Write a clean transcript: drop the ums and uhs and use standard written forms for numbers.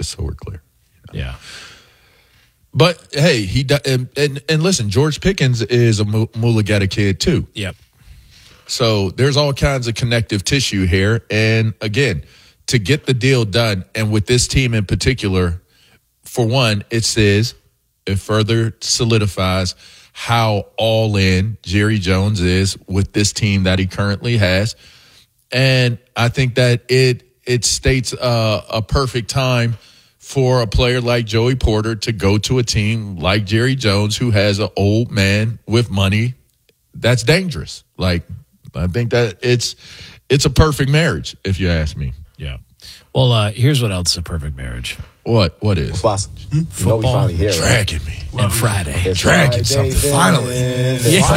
just so we're clear. Yeah. But hey, and listen, George Pickens is a Mulugeta kid too. Yep. So there's all kinds of connective tissue here. And again, to get the deal done, and with this team in particular, for one, it further solidifies how all in Jerry Jones is with this team that he currently has. And I think that it states a perfect time for a player like Joey Porter to go to a team like Jerry Jones, who has an old man with money that's dangerous. Like, I think that it's a perfect marriage, if you ask me. Yeah. Well, here's what else is a perfect marriage. What is? Football. You know we finally here, right? Dragging me. And Friday. It's Dragging Friday, something. then. Finally. Yeah.